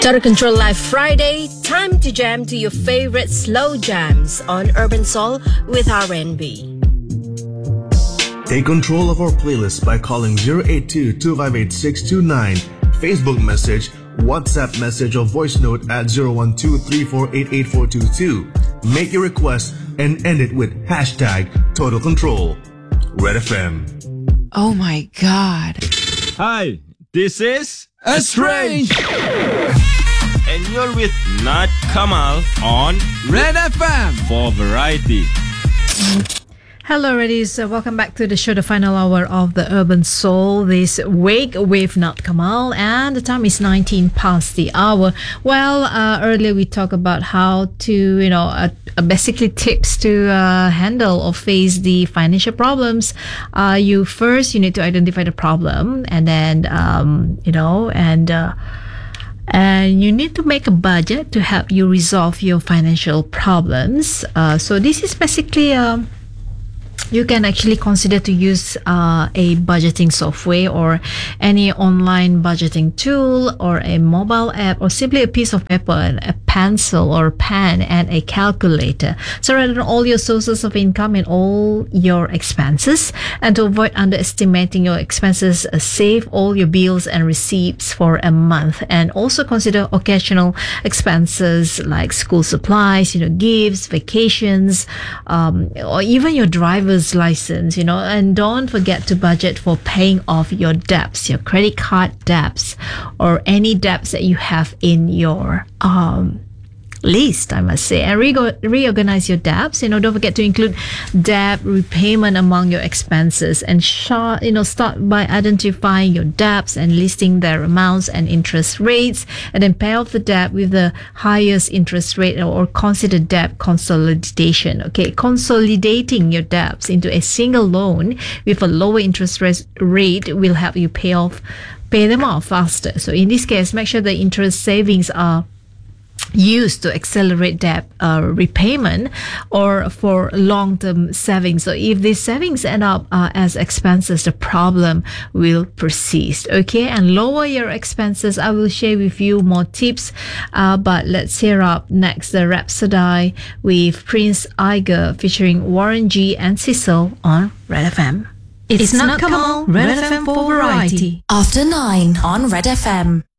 Total Control Live Friday, time to jam to your favorite slow jams on Urban Soul with R&B. Take control of our playlist by calling 082-258-629, Facebook message, WhatsApp message or voice note at 012-348-8422. Make your request and end it with hashtag Total Control. Red FM. Oh my God. Hi, this is Estrange. And you're with Nat Kamal on Red FM for variety. Hello, ladies. Welcome back to the show, the final hour of the Urban Soul this week with Nat Kamal, and the time is 19 past the hour. Well, earlier we talked about how to, basically tips to handle or face the financial problems. You need to identify the problem, and then, and you need to make a budget to help you resolve your financial problems. So this is basically you can actually consider to use a budgeting software or any online budgeting tool or a mobile app or simply a piece of paper and a pencil or pen and a calculator. So rather than all your sources of income and all your expenses, and to avoid underestimating your expenses, save all your bills and receipts for a month, and also consider occasional expenses like school supplies, gifts, vacations, or even your driver's license, and don't forget to budget for paying off your debts, your credit card debts, or any debts that you have in your list, I must say, and reorganize your debts. Don't forget to include debt repayment among your expenses, and start by identifying your debts and listing their amounts and interest rates, and then pay off the debt with the highest interest rate, or consider debt consolidation. Okay, consolidating your debts into a single loan with a lower interest rate will help you pay them off faster. So in this case, make sure the interest savings are used to accelerate debt repayment or for long-term savings. So if these savings end up as expenses, the problem will persist. Okay, and lower your expenses. I will share with you more tips, but let's hear up next the Rhapsody with Prince Iger featuring Warren G and Cecil on Red FM. It's Nat Kamal, Red FM for variety. After 9 on Red FM.